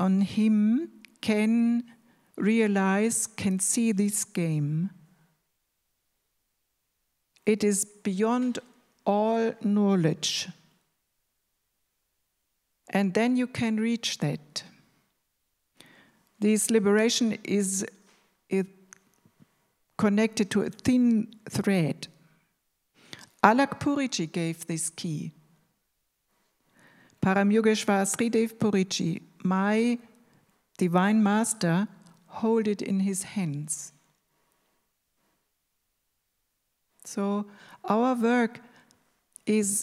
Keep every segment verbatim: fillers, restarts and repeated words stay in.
on him can realize, can see this game. It is beyond all knowledge. And then you can reach that. This liberation is, is connected to a thin thread. Alak Puriji gave this key. Paramyogeshwar Sridev Puriji, my divine master, hold it in his hands. So our work is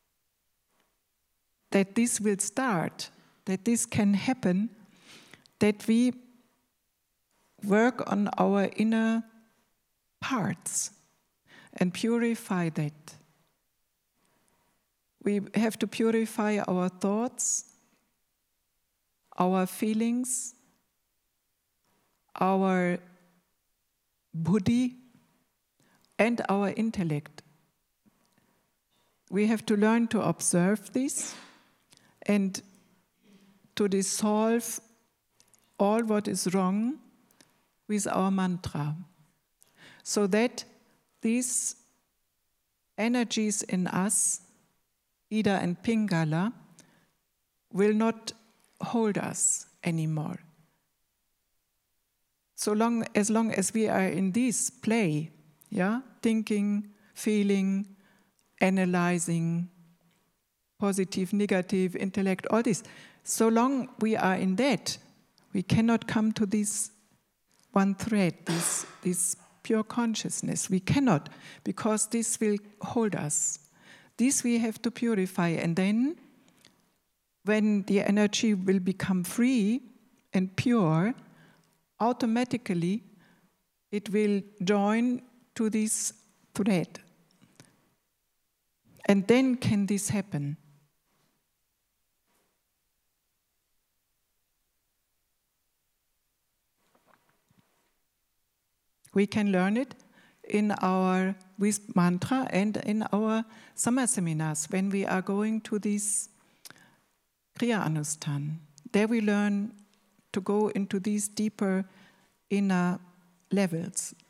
that this will start, that this can happen, that we work on our inner parts and purify that. We have to purify our thoughts, our feelings, our buddhi, and our intellect. We have to learn to observe this and to dissolve all what is wrong with our mantra, so that these energies in us, Ida and Pingala, will not hold us anymore. So long as long as we are in this play, yeah, thinking, feeling, analyzing, positive, negative, intellect, all this, so long we are in that, we cannot come to this one thread, this, this pure consciousness. We cannot, because this will hold us. This we have to purify, and then when the energy will become free and pure, automatically it will join to this thread. And then can this happen? We can learn it in our with mantra and in our summer seminars when we are going to this Kriya Anustan. There we learn to go into these deeper inner levels.